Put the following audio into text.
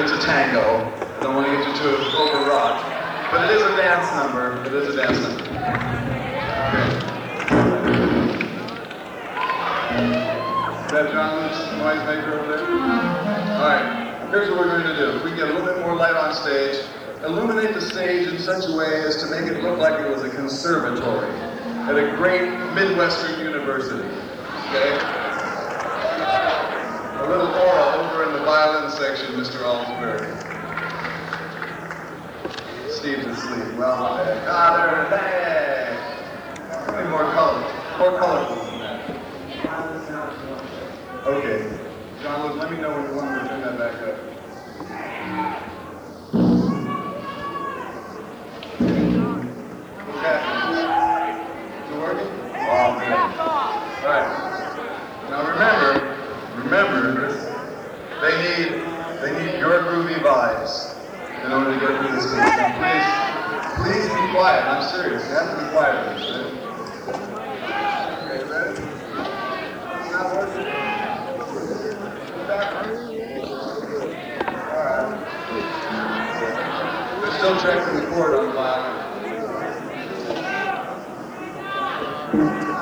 it's a tango. I don't want to get you too overwrought. But it is a dance number. It is a dance number. Okay. Is that John Luke's noisemaker over there? Alright, here's what we're going to do. If we get a little bit more light on stage, illuminate the stage in such a way as to make it look like it was a conservatory at a great Midwestern university. Okay? A little aura over in the violin section, Mr. Alsbury. Steve's asleep. Well, there. Give me more color. More colorful than that. Okay. John Luke, let me know when you want me to turn that back up. What's happening? Is it working? Oh, good. All right. Now remember, they need your groovy vibes in order to get through this thing. So please be quiet. I'm serious. You have to be quiet. Okay, ready? It's not working. All right. They're still checking the chord on the violin.